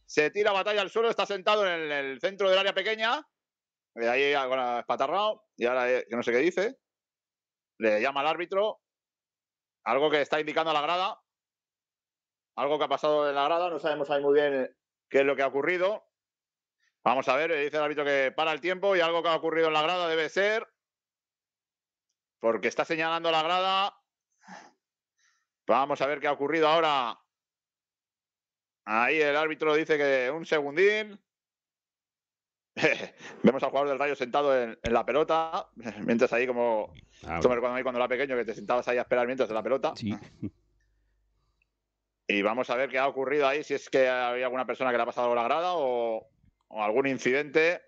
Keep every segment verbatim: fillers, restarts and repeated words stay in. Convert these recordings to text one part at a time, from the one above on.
se tira Batalla al suelo, está sentado en el centro del área pequeña, de ahí espatarrado, y ahora que no sé qué dice, le llama al árbitro, algo que está indicando a la grada, algo que ha pasado en la grada, no sabemos ahí muy bien qué es lo que ha ocurrido. Vamos a ver, dice el árbitro que para el tiempo y algo que ha ocurrido en la grada debe ser, porque está señalando la grada. Vamos a ver qué ha ocurrido ahora. Ahí el árbitro dice que un segundín. Vemos al jugador del Rayo sentado en, en la pelota, mientras ahí como... Ah, esto me recuerda a mí cuando era pequeño, que te sentabas ahí a esperar mientras en la pelota. Sí. Y vamos a ver qué ha ocurrido ahí, si es que había alguna persona que le ha pasado algo a la grada o, o algún incidente.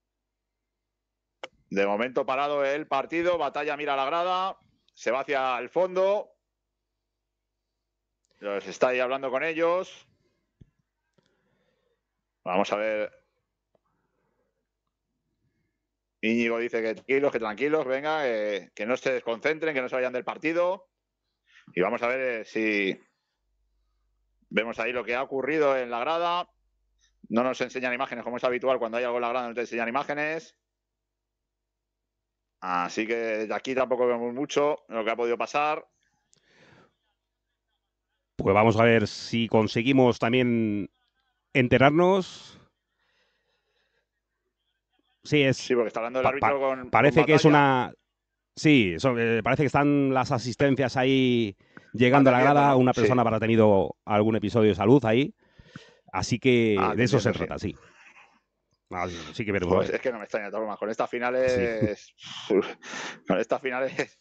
De momento parado el partido, Batalla mira a la grada, se va hacia el fondo. Los está ahí hablando con ellos. Vamos a ver. Íñigo dice que tranquilos, que tranquilos, venga, que, que no se desconcentren, que no se vayan del partido. Y vamos a ver si vemos ahí lo que ha ocurrido en la grada. No nos enseñan imágenes, como es habitual cuando hay algo en la grada, no te enseñan imágenes. Así que desde aquí tampoco vemos mucho lo que ha podido pasar. Pues vamos a ver si conseguimos también enterarnos. Sí, es. Sí, porque está hablando el árbitro pa con. Parece con que es una. Sí, eso, eh, parece que están las asistencias ahí llegando a la grada. ¿no? Una persona Sí. habrá tenido algún episodio de salud ahí. Así que Ah, de eso se sí. trata, sí. Ah, sí que veremos. Pues es que no me extraña, Tomás. Con estas finales. Sí. Con estas finales.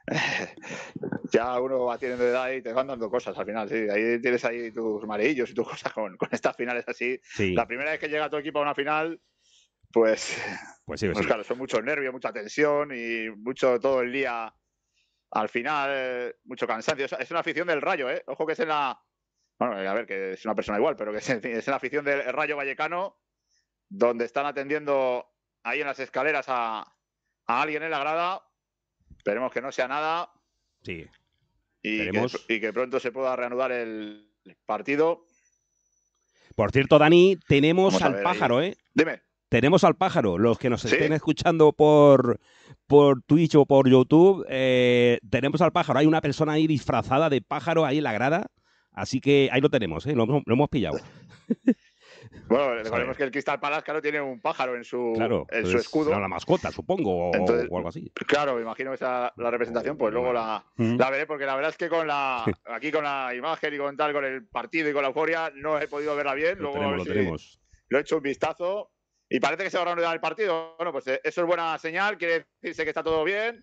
Ya uno va teniendo edad y te van dando cosas al final. Sí, ahí tienes ahí tus mareillos y tus cosas con, con estas finales así. Sí. La primera vez que llega tu equipo a una final, pues. Pues sí, pues pues sí. claro, son muchos nervios, mucha tensión y mucho todo el día. Al final, eh, mucho cansancio. Es una afición del Rayo, ¿eh? Ojo que es en la. Bueno, a ver, que es una persona igual, pero que es en, es en la afición del Rayo Vallecano, donde están atendiendo ahí en las escaleras a, a alguien en la grada. Esperemos que no sea nada. Sí. Y que, y que pronto se pueda reanudar el partido. Por cierto, Dani, tenemos Vamos al pájaro, ahí. ¿eh? Dime. Tenemos al pájaro. Los que nos ¿Sí? estén escuchando por, por Twitch o por YouTube, eh, tenemos al pájaro. Hay una persona ahí disfrazada de pájaro ahí en la grada. Así que ahí lo tenemos, ¿eh? Lo, lo hemos pillado. Bueno, recordemos que el Crystal Palace, claro, tiene un pájaro en su, claro, en su escudo. Será la mascota, supongo, o, Entonces, o algo así. Claro, me imagino que esa la representación, pues luego la, la veré, porque la verdad es que con la aquí con la imagen y con tal, con el partido y con la euforia, no he podido verla bien. Lo luego tenemos, lo si tenemos. Lo he hecho un vistazo y parece que se va a reanudar el partido. Bueno, pues eso es buena señal, quiere decirse que está todo bien.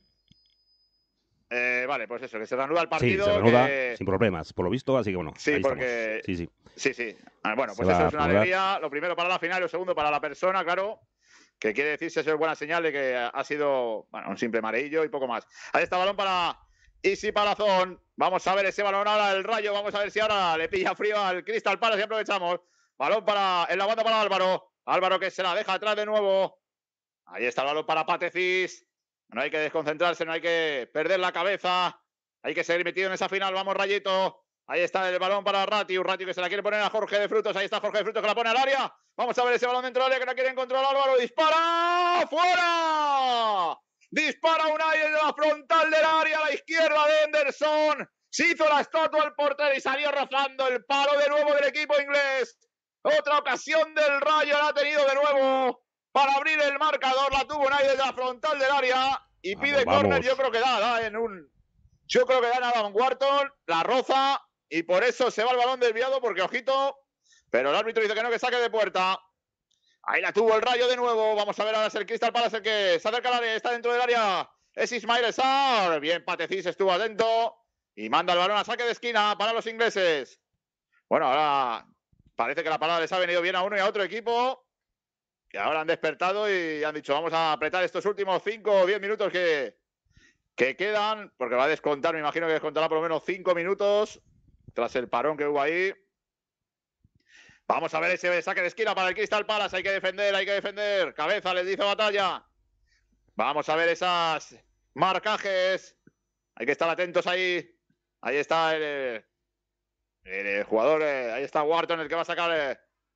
Eh, vale, pues eso, que se reanuda el partido. Sí, se reanuda que... sin problemas, por lo visto, así que bueno, sí, ahí porque... estamos. Sí, sí. Sí, sí. Bueno, pues se eso es una reanudar. alegría. Lo primero para la final y lo segundo para la persona, claro. Que quiere decirse eso es buena señal de que ha sido bueno, un simple mareillo y poco más. Ahí está el balón para Isi Palazón. Vamos a ver ese balón ahora, el Rayo. Vamos a ver si ahora le pilla frío al Crystal Palace y aprovechamos. Balón para, en la banda para Álvaro. Álvaro que se la deja atrás de nuevo. Ahí está el balón para Patecis. No hay que desconcentrarse, no hay que perder la cabeza. Hay que seguir metido en esa final. Vamos, Rayito. Ahí está el balón para Rati. Un Rati que se la quiere poner a Jorge de Frutos. Ahí está Jorge de Frutos que la pone al área. Vamos a ver ese balón dentro del área que no quiere controlar Álvaro. ¡Dispara! ¡Fuera! Dispara Unai en la frontal del área a la izquierda de Henderson. Se hizo la estatua al portero y salió rozando el palo de nuevo del equipo inglés. Otra ocasión del Rayo la ha tenido de nuevo para abrir el marcador. La tuvo Unai desde la frontal del área y vamos, pide vamos. córner. Yo creo que da, da en un... Yo creo que da en Adam Wharton, la roza y por eso se va el balón desviado porque, ojito, pero el árbitro dice que no, que saque de puerta. Ahí la tuvo el Rayo de nuevo. Vamos a ver ahora es el Crystal Palace el que se acerca al área, está dentro del área. Es Ismail Sarr. Bien, Patecis estuvo atento y manda el balón a saque de esquina para los ingleses. Bueno, ahora parece que la parada les ha venido bien a uno y a otro equipo. Que ahora han despertado y han dicho, vamos a apretar estos últimos cinco o diez minutos que, que quedan, porque va a descontar, me imagino que descontará por lo menos cinco minutos tras el parón que hubo ahí. Vamos a ver ese saque de esquina para el Crystal Palace. Hay que defender, hay que defender. Cabeza, les dice Batalla. Vamos a ver esas marcajes. Hay que estar atentos ahí. Ahí está el, el, el jugador. Ahí está Wharton, el que va a sacar